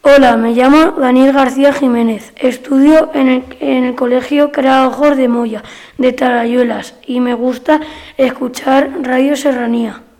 Hola, me llamo Daniel García Jiménez. Estudio en el Colegio Caraojos de Moya, de Talayuelas, y me gusta escuchar Radio Serranía.